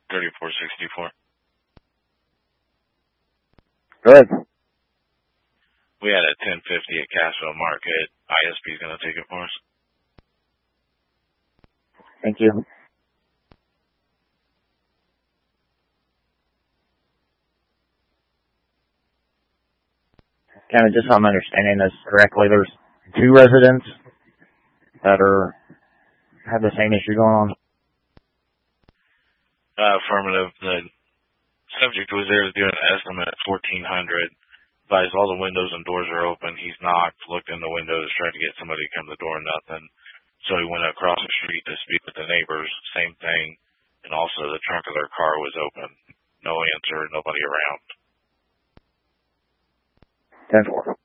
3464. Go ahead. We had a 1050 at Cassville Market. ISP is going to take it for us. Thank you. Kind of just so I'm understanding this correctly, there's 2 residents that have the same issue going on. Affirmative. The subject was there to do an estimate at 1400. Advised all the windows and doors are open. He's knocked, looked in the windows, tried to get somebody to come to the door, nothing. So he went across the street to speak with the neighbors, same thing. And also the trunk of their car was open. No answer, nobody around. 10-4.